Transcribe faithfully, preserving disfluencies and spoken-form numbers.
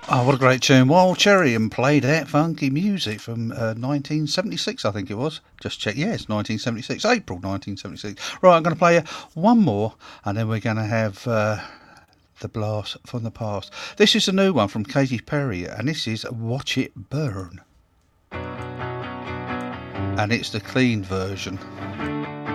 Oh, what a great tune. Wild Cherry and Play That Funky Music from uh, nineteen seventy-six, I think it was. Just check. Yeah, it's nineteen seventy-six, April nineteen seventy-six. Right, I'm going to play you one more, and then we're going to have uh, the blast from the past. This is a new one from Katy Perry, and this is Watch It Burn. And it's the clean version.